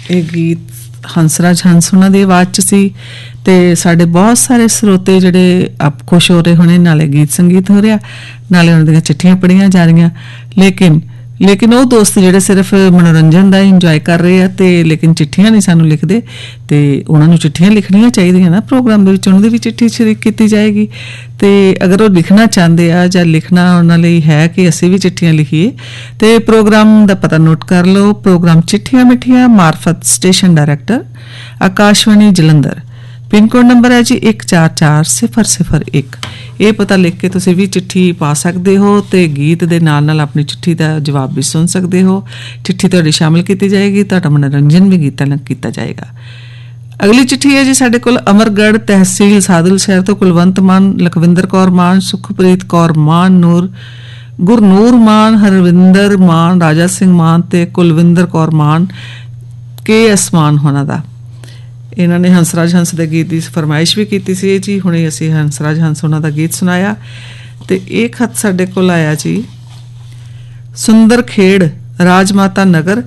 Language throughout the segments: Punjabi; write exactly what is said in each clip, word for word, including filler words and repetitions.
ਇਹ ਗੀਤ ਹੰਸਰਾਜ ਹੰਸ ਉਹਨਾਂ ਦੀ ਆਵਾਜ਼ 'ਚ ਸੀ ਤੇ ਸਾਡੇ ਬਹੁਤ ਸਾਰੇ ਸਰੋਤੇ ਜਿਹੜੇ ਆਪ ਖੁਸ਼ ਹੋ ਰਹੇ ਹੋਣੇ, ਨਾਲੇ ਗੀਤ ਸੰਗੀਤ ਹੋ ਰਿਹਾ, ਨਾਲੇ ਉਹਨਾਂ ਦੀਆਂ ਚਿੱਠੀਆਂ ਪੜ੍ਹੀਆਂ ਜਾ ਰਹੀਆਂ। ਲੇਕਿਨ ਲੇਕਿਨ ਉਹ ਦੋਸਤ ਜਿਹੜੇ ਸਿਰਫ ਮਨੋਰੰਜਨ ਦਾ ਇੰਜੋਏ ਕਰ ਰਹੇ ਆ ਤੇ ਲੇਕਿਨ ਚਿੱਠੀਆਂ ਨਹੀਂ ਸਾਨੂੰ ਲਿਖਦੇ, ਤੇ ਉਹਨਾਂ ਨੂੰ ਚਿੱਠੀਆਂ ਲਿਖਣੀਆਂ ਚਾਹੀਦੀਆਂ ਨਾ ਪ੍ਰੋਗਰਾਮ ਦੇ ਵਿੱਚ, ਉਹਨਾਂ ਦੀ ਵੀ ਚਿੱਠੀ ਸ਼ਰੀਕ ਕੀਤੀ ਜਾਏਗੀ। ਤੇ ਅਗਰ ਉਹ ਲਿਖਣਾ ਚਾਹੁੰਦੇ ਆ ਜਾਂ ਲਿਖਣਾ ਉਹਨਾਂ ਲਈ ਹੈ ਕਿ ਅਸੀਂ ਵੀ ਚਿੱਠੀਆਂ ਲਿਖੀਏ, ਤੇ ਪ੍ਰੋਗਰਾਮ ਦਾ ਪਤਾ ਨੋਟ ਕਰ ਲਓ। ਪ੍ਰੋਗਰਾਮ ਚਿੱਠੀਆਂ ਮਿੱਠੀਆਂ ਮਾਰਫਤ station director Akashvani Jalandhar, pin code number ਹੈ ਜੀ ਇੱਕ ਚਾਰ ਚਾਰ ਸਿਫਰ ਸਿਫਰ ਇੱਕ। ਇਹ ਪਤਾ ਲਿਖ ਕੇ ਤੁਸੀਂ ਵੀ ਚਿੱਠੀ ਪਾ ਸਕਦੇ ਹੋ ਤੇ ਗੀਤ ਦੇ ਨਾਲ ਨਾਲ ਆਪਣੀ ਚਿੱਠੀ ਦਾ ਜਵਾਬ ਵੀ ਸੁਣ ਸਕਦੇ ਹੋ। ਚਿੱਠੀ ਤੁਹਾਡੀ ਸ਼ਾਮਿਲ ਕੀਤੀ ਜਾਏਗੀ, ਤੁਹਾਡਾ ਮਨੋਰੰਜਨ ਵੀ ਗੀਤਾਂ ਨਾਲ ਕੀਤਾ ਜਾਏਗਾ। ਅਗਲੀ ਚਿੱਠੀ ਹੈ ਜੀ ਸਾਡੇ ਕੋਲ ਅਮਰਗੜ੍ਹ ਤਹਿਸੀਲ ਸਾਦਿਲ ਸ਼ਹਿਰ ਤੋਂ ਕੁਲਵੰਤ ਮਾਨ, ਲਖਵਿੰਦਰ ਕੌਰ ਮਾਨ, ਸੁਖਪ੍ਰੀਤ ਕੌਰ ਮਾਨ, ਨੂਰ ਗੁਰਨੂਰ ਮਾਨ, ਹਰਵਿੰਦਰ ਮਾਨ, ਰਾਜਾ ਸਿੰਘ ਮਾਨ ਤੇ ਕੁਲਵਿੰਦਰ ਕੌਰ ਮਾਨ, ਕੇ ਐਸ ਮਾਨ ਹੋਣਾ ਦਾ। ਇਹਨਾਂ ਨੇ ਹੰਸਰਾਜ ਹੰਸ ਦੇ ਗੀਤ ਦੀ ਫਰਮਾਇਸ਼ ਵੀ ਕੀਤੀ ਸੀ ਜੀ, ਹੁਣੇ ਅਸੀਂ ਹੰਸਰਾਜ ਹੰਸ ਉਹਨਾਂ ਦਾ ਗੀਤ ਸੁਣਾਇਆ। ਤੇ ਇਹ ਖਤ ਸਾਡੇ ਕੋਲ ਆਇਆ ਜੀ ਸੁੰਦਰ ਖੇੜ, ਰਾਜਮਾਤਾ ਨਗਰ,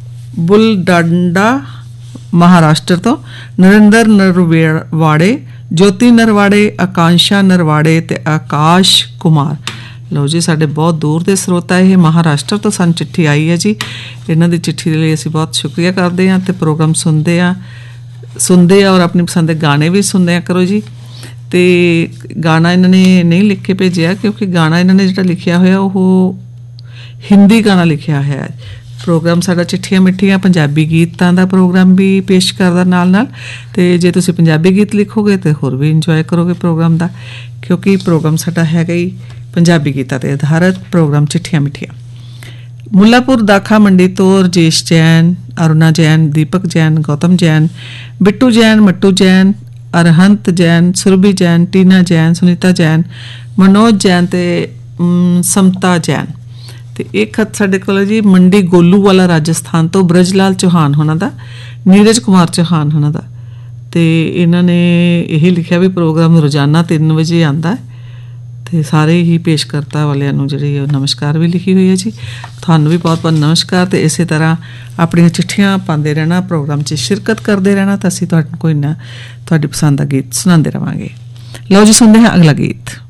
ਬੁਲਡਾਂਡਾ ਮਹਾਰਾਸ਼ਟਰ ਤੋਂ ਨਰਿੰਦਰ ਨਰਵਾੜੇ, ਜੋਤੀ ਨਰਵਾੜੇ, ਆਕਾਂਸ਼ਾ ਨਰਵਾੜੇ ਤੇ ਆਕਾਸ਼ ਕੁਮਾਰ। ਲਓ ਜੀ, ਸਾਡੇ ਬਹੁਤ ਦੂਰ ਦੇ ਸਰੋਤਾ ਇਹ ਮਹਾਰਾਸ਼ਟਰ ਤੋਂ ਸਾਨੂੰ ਚਿੱਠੀ ਆਈ ਹੈ ਜੀ। ਇਹਨਾਂ ਦੀ ਚਿੱਠੀ ਦੇ ਲਈ ਅਸੀਂ ਬਹੁਤ ਸ਼ੁਕਰੀਆ ਕਰਦੇ ਹਾਂ ਤੇ ਪ੍ਰੋਗਰਾਮ ਸੁਣਦੇ ਹਾਂ ਸੁਣਦੇ ਆ ਔਰ ਆਪਣੀ ਪਸੰਦ ਦੇ ਗਾਣੇ ਵੀ ਸੁਣਦੇ ਆ ਕਰੋ ਜੀ। ਤੇ ਗਾਣਾ ਇਹਨਾਂ ਨੇ ਨਹੀਂ ਲਿਖ ਕੇ ਭੇਜਿਆ ਕਿਉਂਕਿ ਗਾਣਾ ਇਹਨਾਂ ਨੇ ਜਿਹੜਾ ਲਿਖਿਆ ਹੋਇਆ ਉਹ ਹਿੰਦੀ ਗਾਣਾ ਲਿਖਿਆ ਹੋਇਆ ਹੈ। ਪ੍ਰੋਗਰਾਮ ਸਾਡਾ ਚਿੱਠੀਆਂ ਮਿੱਠੀਆਂ ਪੰਜਾਬੀ ਗੀਤਾਂ ਦਾ ਪ੍ਰੋਗਰਾਮ ਵੀ ਪੇਸ਼ ਕਰਦਾ ਨਾਲ ਨਾਲ, ਤੇ ਜੇ ਤੁਸੀਂ ਪੰਜਾਬੀ ਗੀਤ ਲਿਖੋਗੇ ਤਾਂ ਹੋਰ ਵੀ ਇੰਜੋਏ ਕਰੋਗੇ ਪ੍ਰੋਗਰਾਮ ਦਾ, ਕਿਉਂਕਿ ਪ੍ਰੋਗਰਾਮ ਸਾਡਾ ਹੈਗਾ ਹੀ ਪੰਜਾਬੀ ਗੀਤਾਂ 'ਤੇ ਆਧਾਰਿਤ ਪ੍ਰੋਗਰਾਮ ਚਿੱਠੀਆਂ ਮਿੱਠੀਆਂ। ਮੁੱਲਾਪੁਰ ਦਾਖਾ ਮੰਡੀ ਤੋਂ ਰਜੇਸ਼ ਜੈਨ, ਅਰੁਣਾ ਜੈਨ, ਦੀਪਕ ਜੈਨ, ਗੌਤਮ ਜੈਨ, ਬਿੱਟੂ ਜੈਨ, ਮੱਟੂ ਜੈਨ, ਅਰਹੰਤ ਜੈਨ, ਸੁਰਭੀ ਜੈਨ, ਟੀਨਾ ਜੈਨ, ਸੁਨੀਤਾ ਜੈਨ, ਮਨੋਜ ਜੈਨ ਤੇ ਸਮਤਾ ਜੈਨ। ਤੇ ਇਹ ਖਤ ਸਾਡੇ ਕੋਲ ਜੀ ਮੰਡੀ ਗੋਲੂ ਵਾਲਾ ਰਾਜਸਥਾਨ ਤੋਂ ਬ੍ਰਜ ਲਾਲ ਚੌਹਾਨ ਹੋਣਾ ਦਾ, ਨੀਰਜ ਕੁਮਾਰ ਚੌਹਾਨ ਹੋਣਾ ਦਾ। ਤੇ ਇਹਨਾਂ ਨੇ ਇਹ ਲਿਖਿਆ ਵੀ ਪ੍ਰੋਗਰਾਮ ਰੋਜ਼ਾਨਾ ਤਿੰਨ ਵਜੇ ਆਉਂਦਾ ਹੈ ਤੇ ਸਾਰੇ ਹੀ ਪੇਸ਼ਕਰਤਾ ਵਾਲਿਆਂ ਨੂੰ ਜਿਹੜੀ ਉਹ ਨਮਸਕਾਰ ਵੀ ਲਿਖੀ ਹੋਈ ਹੈ ਜੀ। ਤੁਹਾਨੂੰ ਵੀ ਬਹੁਤ ਬਹੁਤ ਨਮਸਕਾਰ। ਤੇ ਇਸੇ ਤਰ੍ਹਾਂ ਆਪਣੀਆਂ ਚਿੱਠੀਆਂ ਪਾਉਂਦੇ ਰਹਿਣਾ, ਪ੍ਰੋਗਰਾਮ 'ਚ ਸ਼ਿਰਕਤ ਕਰਦੇ ਰਹਿਣਾ ਤਾਂ ਅਸੀਂ ਤੁਹਾਨੂੰ ਕੋਈ ਨਾ ਤੁਹਾਡੀ ਪਸੰਦ ਦਾ ਗੀਤ ਸੁਣਾਉਂਦੇ ਰਹਾਂਗੇ। ਲਓ ਜੀ, ਸੁਣਦੇ ਹਾਂ ਅਗਲਾ ਗੀਤ।